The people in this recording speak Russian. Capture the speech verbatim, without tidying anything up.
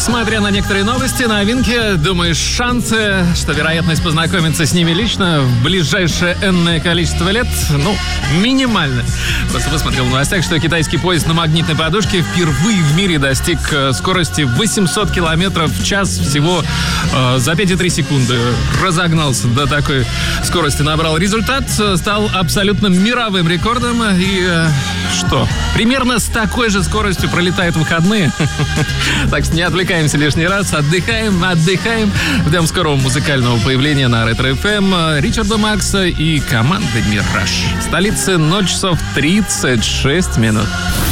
Смотря на некоторые новости, новинки, думаешь, шансы, что вероятность познакомиться с ними лично в ближайшее энное количество лет, ну, минимально. Просто посмотрел в новостях, что китайский поезд на магнитной подушке впервые в мире достиг скорости восемьсот километров в час всего э, за пять и три секунды. Разогнался до такой скорости, набрал результат, стал абсолютно мировым рекордом. И э, что? Примерно с такой же скоростью пролетают выходные. Так что не отвлекаемся лишний раз, отдыхаем, отдыхаем. Ждем скорого музыкального появления на Ретро-эф эм Ричарда Макса и команды «Мираж». В столице ноль часов тридцать шесть минут.